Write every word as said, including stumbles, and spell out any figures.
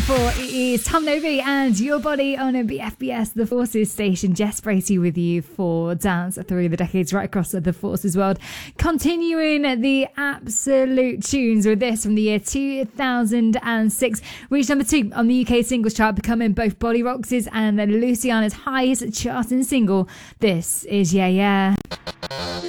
for it is Tom Novi and Your Body on a B F B S, the Forces station. Jess Bracey with you for Dance Through the Decades right across the Forces world. Continuing the absolute tunes with this from the year two thousand six. Reached number two on the U K singles chart, becoming both Bolly Rox's and Luciana's highest charting single. This is Yeah Yeah.